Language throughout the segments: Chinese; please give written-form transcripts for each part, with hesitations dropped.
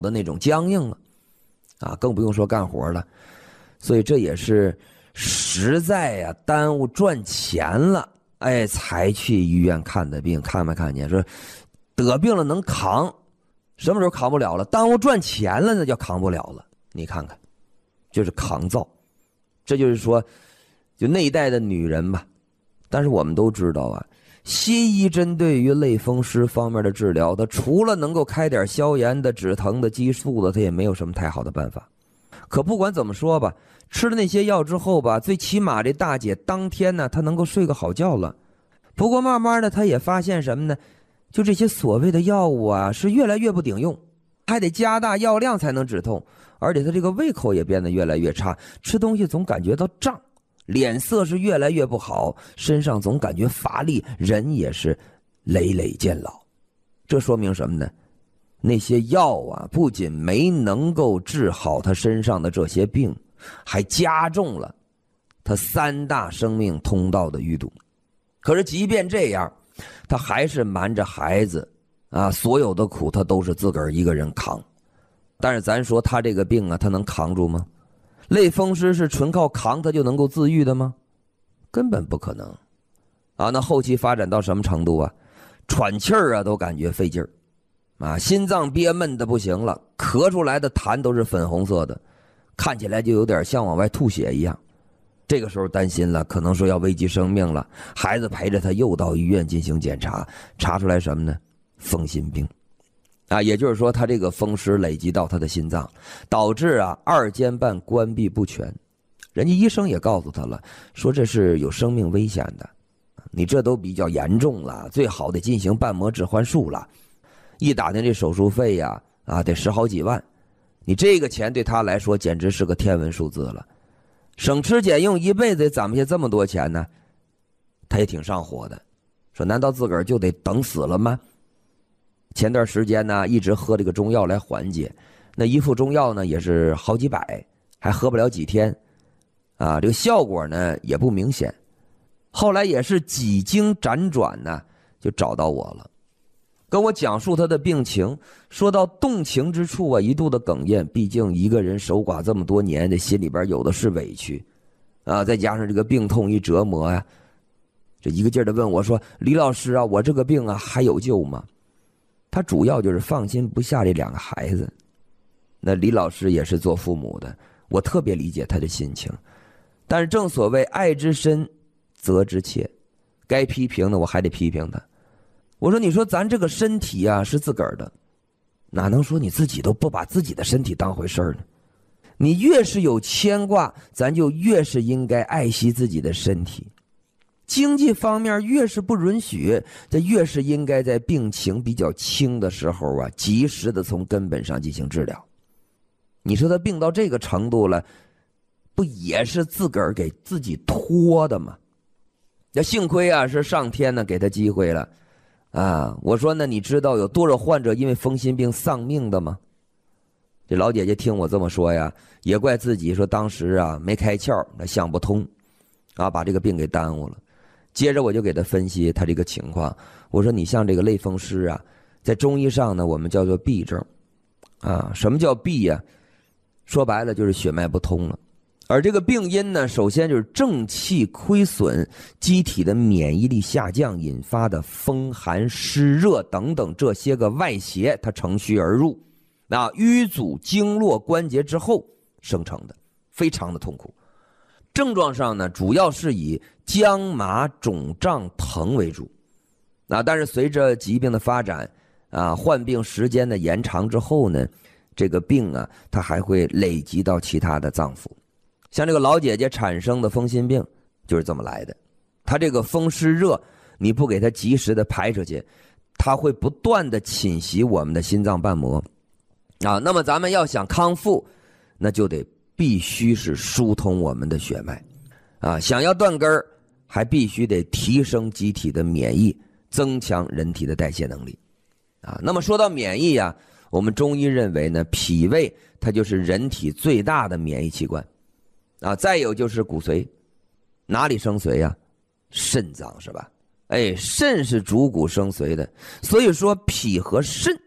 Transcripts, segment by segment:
的那种僵硬了，啊，更不用说干活了。所以这也是实在呀，耽误赚钱了，哎，才去医院看的病。看没看见？说得病了能扛，什么时候扛不了了？耽误赚钱了，那叫扛不了了。你看看，就是抗造。这就是说，就那一代的女人吧。但是我们都知道啊，西医针对于类风湿方面的治疗，它除了能够开点消炎的、止疼的、激素的，它也没有什么太好的办法。可不管怎么说吧，吃了那些药之后吧，最起码这大姐当天呢，她能够睡个好觉了。不过慢慢的，她也发现什么呢？就这些所谓的药物啊，是越来越不顶用，还得加大药量才能止痛，而且她这个胃口也变得越来越差，吃东西总感觉到胀。脸色是越来越不好，身上总感觉乏力，人也是累累渐老。这说明什么呢？那些药啊，不仅没能够治好他身上的这些病，还加重了他3大生命通道的淤堵。可是即便这样，他还是瞒着孩子啊，所有的苦他都是自个儿一个人扛。但是咱说他这个病啊，他能扛住吗？类风湿是纯靠扛它就能够自愈的吗？根本不可能啊！那后期发展到什么程度啊？喘气儿啊都感觉费劲儿啊，心脏憋闷的不行了，咳出来的痰都是粉红色的，看起来就有点像往外吐血一样。这个时候担心了，可能说要危及生命了，孩子陪着他又到医院进行检查，查出来什么呢？风心病。啊，也就是说他这个风湿累积到他的心脏，导致啊2间瓣关闭不全。人家医生也告诉他了，说这是有生命危险的，你这都比较严重了，最好得进行瓣膜置换术了。一打听这手术费呀，得10好几万，你这个钱对他来说简直是个天文数字了。省吃俭用一辈子攒不下这么多钱呢，他也挺上火的，说难道自个儿就得等死了吗？前段时间呢，一直喝这个中药来缓解，那一副中药呢也是好几百，还喝不了几天，啊，这个效果呢也不明显。后来也是几经辗转呢，就找到我了，跟我讲述他的病情，说到动情之处啊，一度的哽咽。毕竟一个人守寡这么多年，这心里边有的是委屈，啊，再加上这个病痛一折磨呀，这一个劲儿的问我说：“李老师啊，我这个病啊还有救吗？”他主要就是放心不下这2个孩子。那李老师也是做父母的，我特别理解他的心情。但是正所谓爱之深责之切，该批评的我还得批评他。我说你说咱这个身体啊是自个儿的，哪能说你自己都不把自己的身体当回事呢？你越是有牵挂，咱就越是应该爱惜自己的身体。经济方面越是不允许，这越是应该在病情比较轻的时候啊，及时的从根本上进行治疗。你说他病到这个程度了，不也是自个儿给自己拖的吗？那幸亏啊是上天呢给他机会了啊！我说呢，你知道有多少患者因为风心病丧命的吗？这老姐姐听我这么说呀，也怪自己说当时啊没开窍，想不通啊，把这个病给耽误了。接着我就给他分析他这个情况，我说你像这个类风湿啊，在中医上呢我们叫做痹症啊。什么叫痹呀？说白了就是血脉不通了。而这个病因呢，首先就是正气亏损，机体的免疫力下降引发的风寒湿热等等这些个外邪，它乘虚而入，那淤阻经络关节之后生成的，非常的痛苦。症状上呢，主要是以僵麻肿胀疼为主，但是随着疾病的发展啊，患病时间的延长之后呢，这个病啊，它还会累积到其他的脏腑。像这个老姐姐产生的风心病就是这么来的，她这个风湿热，你不给她及时的排出去，它会不断的侵袭我们的心脏瓣膜啊。那么咱们要想康复，那就得必须是疏通我们的血脉啊，想要断根儿，还必须得提升机体的免疫，增强人体的代谢能力啊。那么说到免疫啊，我们中医认为呢，脾胃它就是人体最大的免疫器官啊。再有就是骨髓，哪里生髓啊？肾脏是吧？肾是主骨生髓的，所以说脾和肾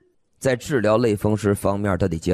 在治疗类风湿方面，它得结